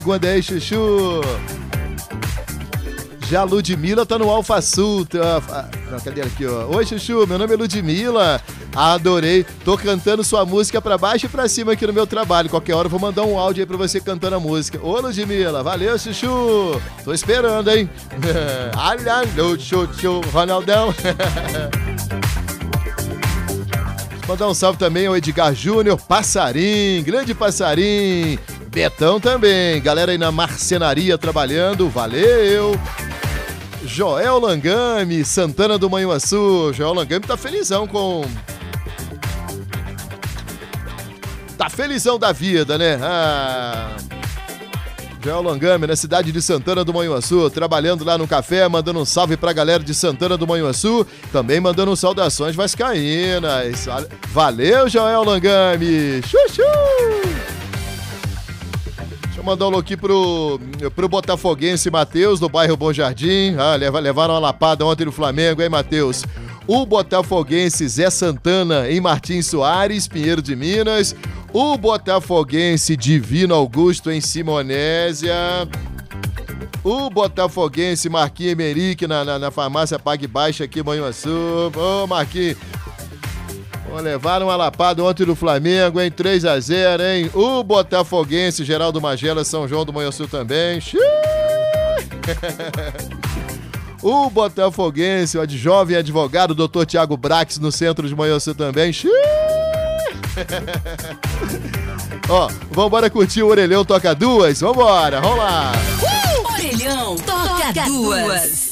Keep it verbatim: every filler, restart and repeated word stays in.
Quando é, Chuchu? Já a Ludmilla tá no Alfa Sul. Tá... Não, cadê ela aqui, ó? Oi, Chuchu, meu nome é Ludmilla. Adorei. Tô cantando sua música pra baixo e pra cima aqui no meu trabalho. Qualquer hora eu vou mandar um áudio aí pra você cantando a música. Ô, Ludmilla, valeu, Chuchu. Tô esperando, hein? Alô, Chuchu, Ronaldão. Mandar um salve também ao Edgar Júnior, Passarim, grande Passarim. Betão também, galera aí na marcenaria trabalhando, valeu! Joel Langame, Santana do Manhuaçu. Joel Langame tá felizão com... Tá felizão da vida, né? Ah... Joel Langame, na cidade de Santana do Manhuaçu, trabalhando lá no café, mandando um salve pra galera de Santana do Manhuaçu, também mandando saudações vascaínas. Valeu, Joel Langame! Chuchu! Deixa eu mandar um alô aqui pro, pro botafoguense Matheus, do bairro Bom Jardim. Ah, levaram uma lapada ontem no Flamengo, hein, Matheus? O botafoguense Zé Santana, em Martins Soares, Pinheiro de Minas. O botafoguense Divino Augusto, em Simonésia. O botafoguense Marquinhos Emerick, na, na, na farmácia Pague Baixa aqui em Manhuaçu. Ô, Marquinhos. Levaram uma lapada ontem no Flamengo, hein? três a zero, hein? O botafoguense Geraldo Magela, São João do Manhuaçu também. O botafoguense, o jovem advogado, doutor Tiago Brax, no centro de Manhuaçu também. Ó, vambora curtir o Orelhão Toca Duas? Vambora, vamos lá! Uh! Orelhão Toca Duas!